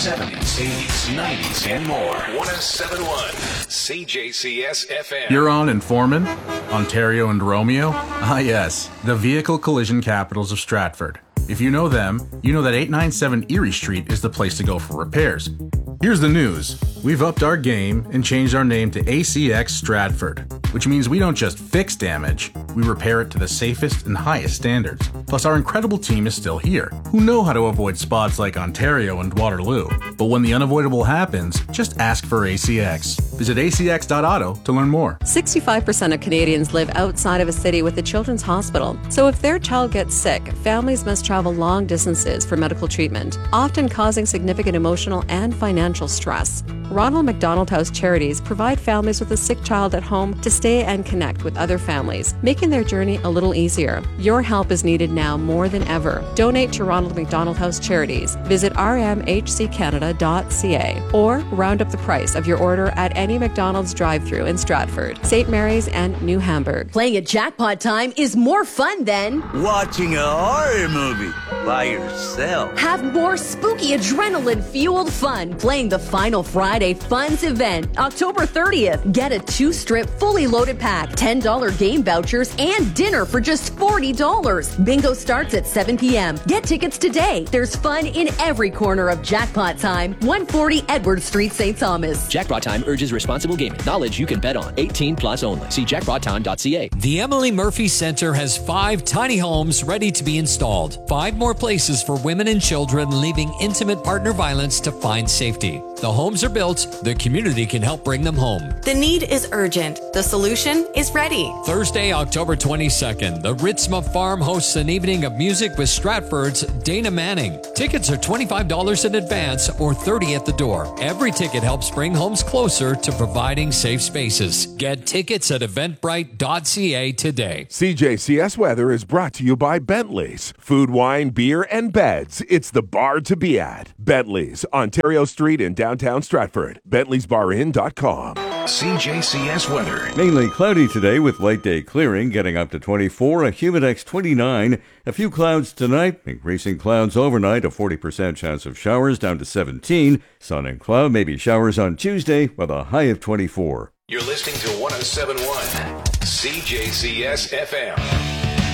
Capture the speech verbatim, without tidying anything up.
seventies, eighties, nineties, and more. one oh seven point one C J C S F M. Huron and Foreman, Ontario and Romeo. Ah yes, the vehicle collision capitals of Stratford. If you know them, you know that eight ninety-seven Erie Street is the place to go for repairs. Here's the news. We've upped our game and changed our name to A C X Stratford, which means we don't just fix damage, we repair it to the safest and highest standards. Plus, our incredible team is still here, who know how to avoid spots like Ontario and Waterloo. But when the unavoidable happens, just ask for A C X. Visit A C X dot auto to learn more. sixty-five percent of Canadians live outside of a city with a children's hospital. So if their child gets sick, families must travel long distances for medical treatment, often causing significant emotional and financial stress. Ronald McDonald House Charities provide families with a sick child at home to stay and connect with other families, making their journey a little easier. Your help is needed now more than ever. Donate to Ronald McDonald House Charities. Visit r m h c canada dot c a or round up the price of your order at any McDonald's drive-thru in Stratford, Saint Mary's, and New Hamburg. Playing at Jackpot Time is more fun than watching a horror movie by yourself. Have more spooky adrenaline-fueled fun playing the Final Friday Funds event, October thirtieth. Get a two-strip, fully loaded pack, ten dollars game vouchers, and dinner for just forty dollars. Bingo starts at seven p.m. Get tickets today. There's fun in every corner of Jackpot Time, one forty Edward Street, Saint Thomas. Jackpot Time urges responsible gaming. Knowledge you can bet on. eighteen plus only. See jackpot time dot c a. The Emily Murphy Center has five tiny homes ready to be installed. Five more places for women and children leaving intimate partner violence to find safety. The homes are built. The community can help bring them home. The need is urgent. The solution is ready. Thursday, October twenty-second, the Ritzma Farm hosts an evening of music with Stratford's Dana Manning. Tickets are twenty-five dollars in advance or thirty dollars at the door. Every ticket helps bring homes closer to providing safe spaces. Get tickets at eventbrite dot c a today. C J C S Weather is brought to you by Bentley's. Food, wine, beer, and beds. It's the bar to be at. Bentley's, Ontario Street in downtown Stratford. Bentley's Bar Inn dot com. C J C S weather. Mainly cloudy today with late day clearing, getting up to twenty-four, a humidex twenty-nine. A few clouds tonight, increasing clouds overnight, a forty percent chance of showers down to seventeen. Sun and cloud, maybe showers on Tuesday with a high of twenty-four. You're listening to one oh seven point one C J C S F M.